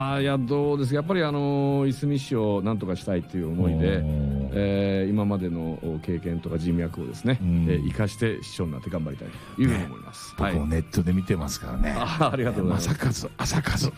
いやどうですか、やっぱりいすみ市をなんとかしたいという思いで、今までの経験とか人脈をですね、生かして市長になって頑張りたいというふうに思います。 僕もネットで見てますからね。 ありがとうございます。 朝活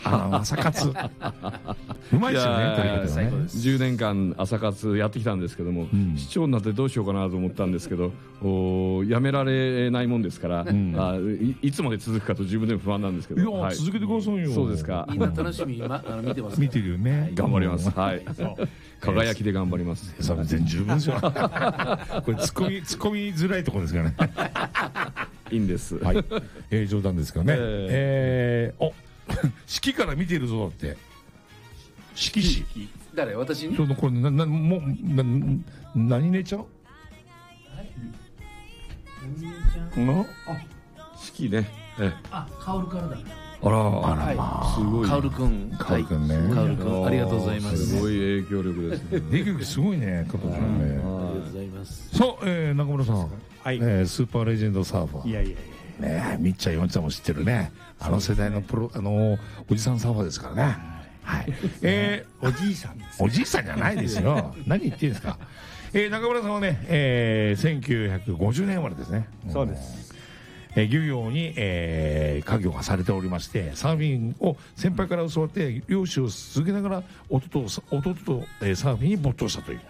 うまいですよね。 10年間朝活やってきたんですけども、市長になってどうしようかなと思ったんですけど、やめられないもんですから、いつまで続くかと自分でも不安なんですけど。 いや続けてくださいよ。 そうですか。 みんな楽しみに見てます。 見てるよね。 頑張ります。はい。輝きで頑張ります。 それ全十分ですよ。これ突っ込みづらいところですからね。 いいんです。 はい。冗談ですからね。式から見ているぞだって。式師。 誰？私に？ ちょっとこれもう何寝ちゃう？ 式ね。 カオルからだ。 あらまあすごい。 カオルくん。 カオルくんね。 カオルくんありがとうございます。 すごい影響力ですね。 影響力すごいね、加藤さんね。 ありがとうございます。 さあ、中村さん。スーパーレジェンドサーファー。 いやね、みっちゃんよんちゃんも知ってるね。あの世代のおじさんサーファーですからね。はい。 おじいさんです。 おじいさんじゃないですよ。何言ってんですか。中村さんはね、1950年生まれですね。 そうです。 漁業に、家業がされておりまして、サーフィンを先輩から教わって漁師を続けながら弟と、サーフィンに没頭したという、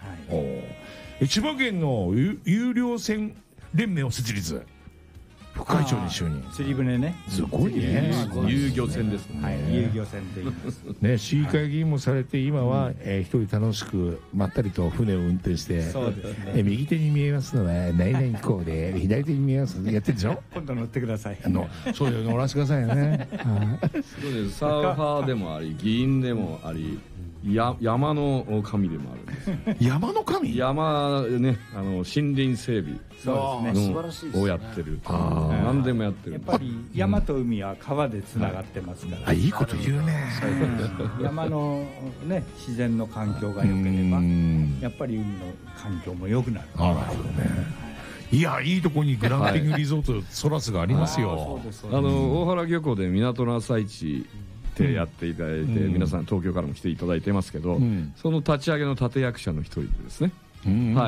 千葉県の有料船連盟を設立、副会長に就任。 釣り船ね。 すごいね。 遊漁船ですね。 はい、遊漁船で言いますね。市議会議員もされて、今は一人楽しくまったりと船を運転して、 そうですね。 右手に見えますのは何々港で、左手に見えますやってるでしょ。 今度乗ってください。 そうよ、乗らせてくださいよね。 そうです。サーファーでもあり、議員でもあり、山の神でもあるんです。 山の神？ 山ね、森林整備。 そうですね。 素晴らしいですね。 をやってる。何でもやってる。 やっぱり山と海は川でつながってますから。 いいこと言うね。 山のね、自然の環境が良ければ、やっぱり海の環境も良くなる。 なるほどね。いや、いいとこにグランピングリゾートソラスがありますよ。 大原漁港で港の朝市ってやっていただいて、皆さん東京からも来ていただいてますけど、その立ち上げの立役者の一人でですね、はい、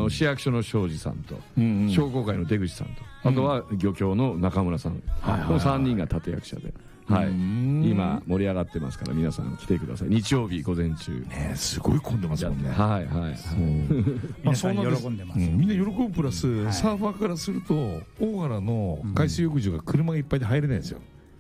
市役所の庄司さんと、商工会の出口さんと、あとは漁協の中村さん、この3人が立役者で、はい、今盛り上がってますから、皆さん来てください。日曜日午前中ね、すごい混んでますもんね。 はいはい。 皆さん喜んでます。 みんな喜ぶプラス、サーファーからすると大原の海水浴場が車がいっぱいで入れないんですよ。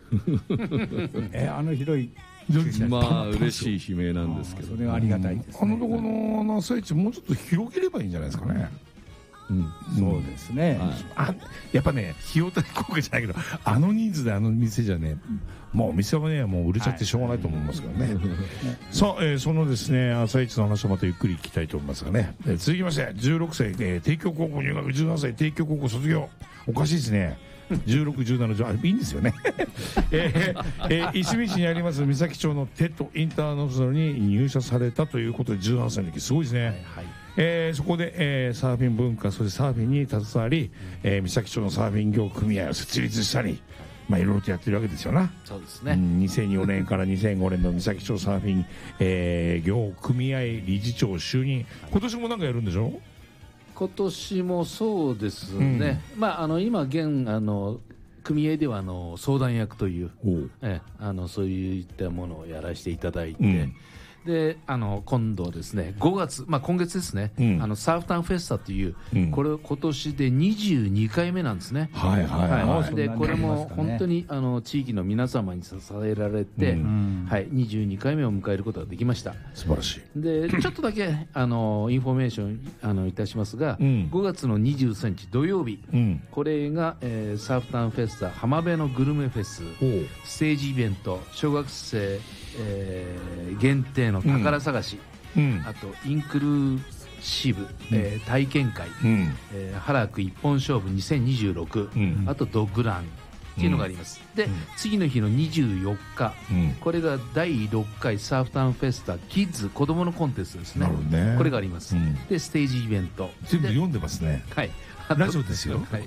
あの広い、 まあ嬉しい悲鳴なんですけど、 それはありがたいです。 あのところの朝市もうちょっと広げればいいんじゃないですかね。 そうですね。 やっぱね、費用対効果じゃないけど、あの人数であの店じゃね、もうお店はね、もう売れちゃってしょうがないと思いますからね。さあ、そのですね、朝市の話をまたゆっくり聞きたいと思いますがね。続きまして、16歳、帝京高校入学、17歳、帝京高校卒業。おかしいですね。16、17、いいんですよね。いすみ市にあります三崎町のテッドインターナショナルに入社されたということで、17歳の時、すごいですね。そこで、サーフィン文化、そしてサーフィンに携わり、三崎町のサーフィン業組合を設立したり、まあいろいろとやってるわけですよな。 そうですね。 2004年から2005年の三崎町サーフィン、業組合理事長就任。今年もなんかやるんでしょ？ 今年もそうですね。まあ今現組合では相談役という、そういったものをやらせていただいて。で今度ですね、5月、今月ですね、サーフタウンフェスタという、これ今年で22回目なんですね。でこれも本当に地域の皆様に支えられて、22回目を迎えることができました。 素晴らしい。 でちょっとだけインフォメーションいたしますが、5月の23日土曜日、これが、サーフタウンフェスタ浜辺のグルメフェスステージイベント、小学生限定の宝探し、あとインクルーシブ、体験会、ハラク一本勝負2026、あとドッグラン、 っていうのがあります。で、次の日の24日、これが第6回サーフタウンフェスタキッズ子供のコンテストですね。これがあります。で、ステージイベント。 全部読んでますね。 はい。 ラジオですよ。 はい。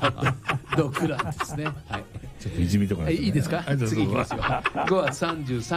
ドッグランですね。はい。 ちょっといじみとか。 いいですか？次いきますよ。5月33